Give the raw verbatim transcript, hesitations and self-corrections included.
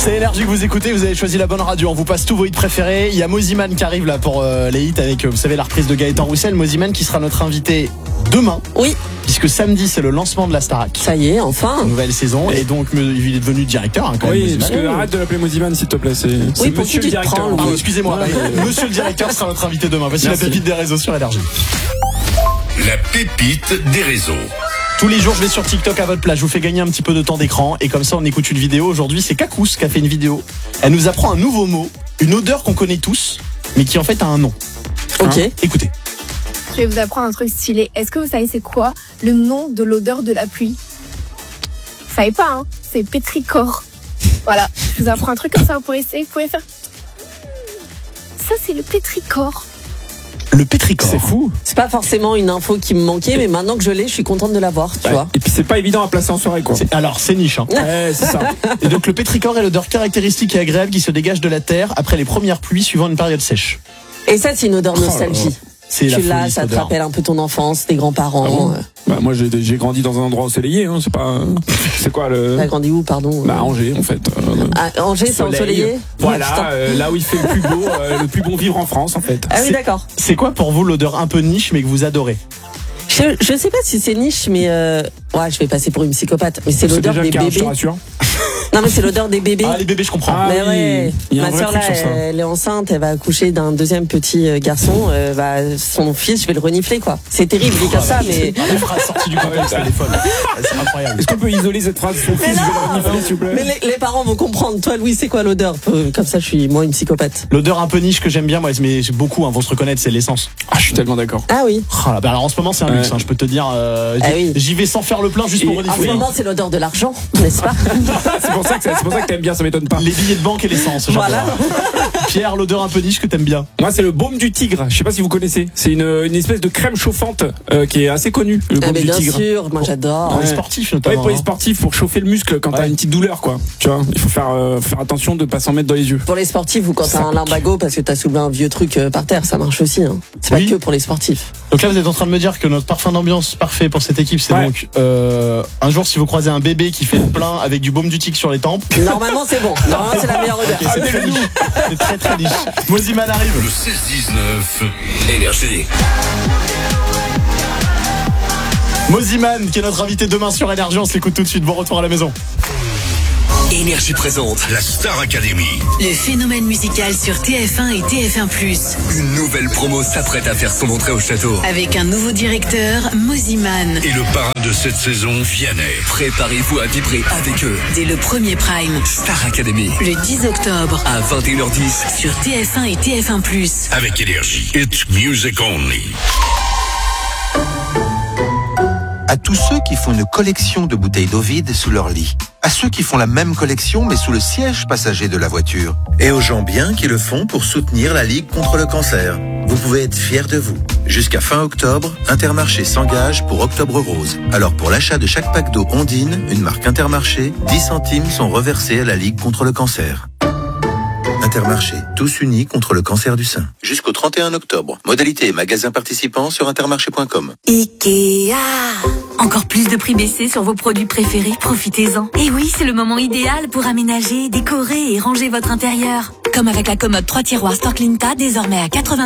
C'est Énergie que vous écoutez, vous avez choisi la bonne radio. On vous passe tous vos hits préférés. Il y a Moziman qui arrive là pour euh, les hits avec, vous savez, la reprise de Gaëtan Roussel. Moziman qui sera notre invité demain. Oui. Puisque samedi, c'est le lancement de la Starac. Ça y est, enfin. Nouvelle saison. Et donc, il est devenu directeur. Hein, quand oui, même, parce que arrête de l'appeler Moziman, s'il te plaît. C'est, c'est oui, pour monsieur qui le tu te directeur. prends, Pardon, excusez-moi. Ouais. Monsieur le directeur sera notre invité demain. Voici Merci. la pépite des réseaux sur Énergie. La pépite des réseaux. Tous les jours, je vais sur TikTok à votre place. Je vous fais gagner un petit peu de temps d'écran. Et comme ça, on écoute une vidéo. Aujourd'hui, c'est Kakous qui a fait une vidéo. Elle nous apprend un nouveau mot, une odeur qu'on connaît tous, mais qui en fait a un nom. Ok. Hein, écoutez. Je vais vous apprendre un truc stylé. Est-ce que vous savez c'est quoi le nom de l'odeur de la pluie? Vous savez pas, hein? C'est pétrichor. Voilà. Je vous apprends un truc comme ça. Vous pouvez essayer. Vous pouvez faire. Ça, c'est le pétrichor. Le pétrichor. C'est fou. C'est pas forcément une info qui me manquait, mais maintenant que je l'ai, je suis contente de l'avoir, tu Ouais. vois. Et puis c'est pas évident à placer en soirée, quoi. C'est- Alors, c'est niche. Hein. Ouais, c'est ça. Et donc, le pétrichor est l'odeur caractéristique et agréable qui se dégage de la terre après les premières pluies suivant une période sèche. Et ça, c'est une odeur Oh là là. nostalgie. C'est la Tu l'as, folie, ça cette te odeur. rappelle un peu ton enfance, tes grands-parents. Ah bon euh, Bah, moi, j'ai, j'ai grandi dans un endroit ensoleillé, hein. C'est pas, c'est quoi le. T'as grandi où, pardon? Bah, Angers, en fait. Euh, Ah, Angers, c'est soleil. ensoleillé? Voilà, Oh, putain. euh, là où il fait le plus beau, euh, le plus bon vivre en France, en fait. Ah oui, c'est- d'accord. C'est quoi pour vous l'odeur un peu niche mais que vous adorez? Je, je sais pas si c'est niche, mais euh, ouais, je vais passer pour une psychopathe. Mais c'est C'est l'odeur déjà des le cas, je te bébés. rassure. Non, mais c'est l'odeur des bébés. Ah, les bébés, je comprends. Ah, Mais oui. ouais, Il y a un ma vrai soeur là, truc sur ça. elle est enceinte, elle va accoucher d'un deuxième petit euh, garçon. Euh, bah, son fils, je vais le renifler, quoi. C'est terrible, dit comme ça, mais. Ah, les phrases sorties du contexte, elle est folle. C'est incroyable. Est-ce qu'on peut isoler cette phrase? Son fils, je vais le renifler, s'il vous plaît. Mais les, les parents vont comprendre. Toi, Louis, c'est quoi l'odeur? Euh, Comme ça, je suis moi une psychopathe. L'odeur un peu niche que j'aime bien, moi, mais beaucoup hein, vont se reconnaître, c'est l'essence. Ah, je suis tellement d'accord. Ah oui. Ah, bah alors en ce moment, c'est un luxe, Ouais. hein, je peux te dire. euh, Ah j'y- oui. J'y vais sans faire le plein juste pour Et- En ce renifler. moment, c'est l'odeur de l'argent, n'est-ce pas? c'est pour ça que, c'est pour ça que t'aimes bien, ça m'étonne pas. Les billets de banque et l'essence. j'adore. Voilà. Pierre, l'odeur un peu niche que t'aimes bien. Moi, c'est le baume du tigre. Je sais pas si vous connaissez. C'est une, une espèce de crème chauffante euh, qui est assez connue. Le Ah, baume mais du bien tigre. sûr, moi j'adore. Pour les Ouais. sportifs Ouais, notamment. pour les hein. sportifs, pour chauffer le muscle quand t'as Ouais. une petite douleur, quoi. Tu vois, il faut faire, euh, faire attention de pas s'en mettre dans les yeux. Pour les sportifs ou quand Ça t'as un lumbago parce que t'as soulevé un vieux truc euh, par terre, ça marche aussi. Hein. C'est Oui. pas que pour les sportifs. Donc là, vous êtes en train de me dire que notre parfum d'ambiance parfait pour cette équipe, c'est Ouais. donc euh, un jour si vous croisez un bébé qui fait le plein avec du baume du tigre sur les tempes. Normalement, c'est bon. Normalement, c'est la meilleure odeur. Ok, c'est très niche. C'est très très niche. Moziman arrive. Le seize dix-neuf. Énergie. Moziman qui est notre invité demain sur Énergie. On se l'écoute tout de suite. Bon retour à la maison. Énergie présente la Star Academy. Le phénomène musical sur T F un et T F un plus. Une nouvelle promo s'apprête à faire son entrée au château. Avec un nouveau directeur, Moziman. Et le parrain de cette saison, Vianney. Préparez-vous à vibrer avec eux. Dès le premier prime, Star Academy. le dix octobre, À vingt et une heures dix. sur T F un et T F un plus. Avec Énergie. It's music only. À tous ceux qui font une collection de bouteilles d'eau vide sous leur lit. À ceux qui font la même collection mais sous le siège passager de la voiture. Et aux gens bien qui le font pour soutenir la Ligue contre le cancer. Vous pouvez être fiers de vous. Jusqu'à fin octobre, Intermarché s'engage pour Octobre Rose. Alors pour l'achat de chaque pack d'eau Ondine, une marque Intermarché, dix centimes sont reversés à la Ligue contre le cancer. Intermarché, tous unis contre le cancer du sein. Jusqu'au trente et un octobre. Modalité et magasins participants sur intermarché point com. Ikea. Encore plus de prix baissés sur vos produits préférés, profitez-en. Et oui, c'est le moment idéal pour aménager, décorer et ranger votre intérieur. Comme avec la commode trois tiroirs Storklinta, désormais à quatre-vingt